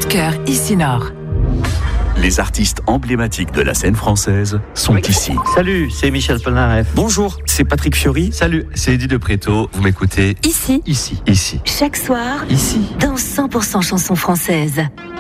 de cœur ici Nord. Les artistes emblématiques de la scène française sont ici. Salut, c'est Michel Polnareff. Bonjour, c'est Patrick Fiori. Salut, c'est Eddie de Préto. Vous m'écoutez Ici. ici. Chaque soir, Ici. dans 100% chansons françaises.